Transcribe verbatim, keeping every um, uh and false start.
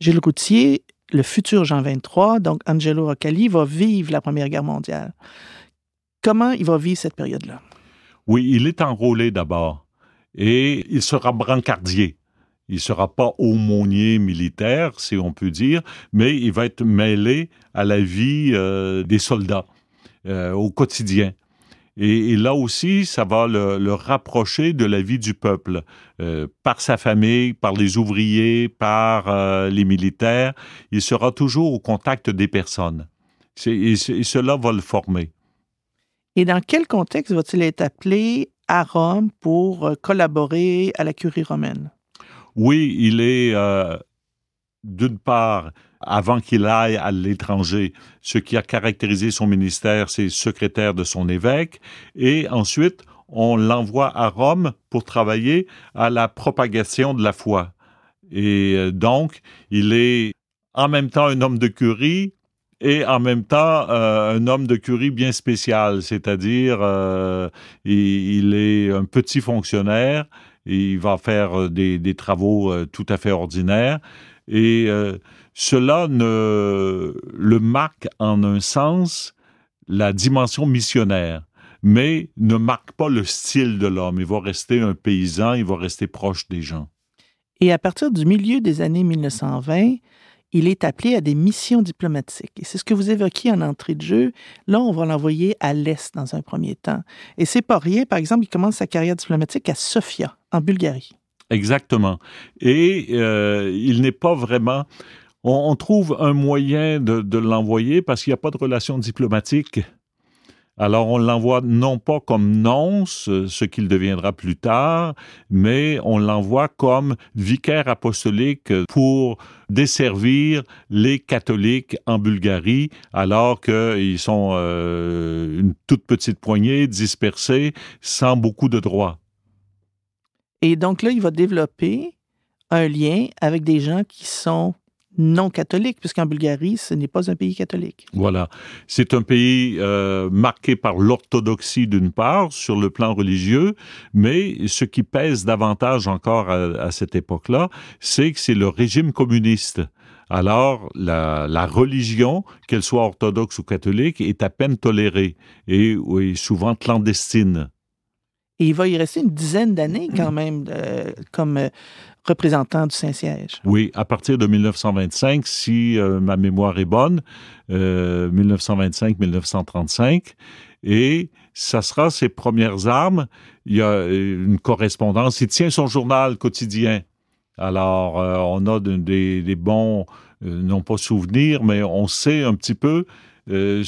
Gilles Routier, le futur Jean vingt-trois, donc Angelo Roncalli, va vivre la Première Guerre mondiale. Comment il va vivre cette période-là? Oui, il est enrôlé d'abord et il sera brancardier. Il ne sera pas aumônier militaire, si on peut dire, mais il va être mêlé à la vie euh, des soldats, euh, au quotidien. Et, et là aussi, ça va le, le rapprocher de la vie du peuple, euh, par sa famille, par les ouvriers, par euh, les militaires. Il sera toujours au contact des personnes. C'est, et, et cela va le former. Et dans quel contexte va-t-il être appelé à Rome pour euh, collaborer à la curie romaine? Oui, il est, euh, d'une part, avant qu'il aille à l'étranger, ce qui a caractérisé son ministère, c'est secrétaire de son évêque, et ensuite, on l'envoie à Rome pour travailler à la propagation de la foi. Et euh, donc, il est en même temps un homme de curie et en même temps euh, un homme de curie bien spécial, c'est-à-dire euh, il, il est un petit fonctionnaire, il va faire des, des travaux euh, tout à fait ordinaires, et euh, cela ne le marque en un sens la dimension missionnaire, mais ne marque pas le style de l'homme. Il va rester un paysan, il va rester proche des gens. Et à partir du milieu des années mille neuf cent vingt, il est appelé à des missions diplomatiques. Et c'est ce que vous évoquiez en entrée de jeu. Là, on va l'envoyer à l'Est dans un premier temps. Et c'est pas rien. Par exemple, il commence sa carrière diplomatique à Sofia, en Bulgarie. Exactement. Et euh, il n'est pas vraiment... On, on trouve un moyen de, de l'envoyer parce qu'il n'y a pas de relation diplomatique. Alors, on l'envoie non pas comme nonce, ce qu'il deviendra plus tard, mais on l'envoie comme vicaire apostolique pour desservir les catholiques en Bulgarie, alors qu'ils sont euh, une toute petite poignée, dispersés, sans beaucoup de droits. Et donc là, il va développer un lien avec des gens qui sont non catholiques, puisqu'en Bulgarie, ce n'est pas un pays catholique. Voilà. C'est un pays euh, marqué par l'orthodoxie d'une part, sur le plan religieux, mais ce qui pèse davantage encore à, à cette époque-là, c'est que c'est le régime communiste. Alors, la, la religion, qu'elle soit orthodoxe ou catholique, est à peine tolérée et, et souvent clandestine. Et il va y rester une dizaine d'années quand même euh, comme euh, représentant du Saint-Siège. Oui, à partir de mille neuf cent vingt-cinq, si euh, ma mémoire est bonne, euh, mille neuf cent vingt-cinq mille neuf cent trente-cinq, et ça sera ses premières armes. Il y a une correspondance. Il tient son journal quotidien. Alors, euh, on a de, des, des bons, euh, non pas souvenirs, mais on sait un petit peu euh,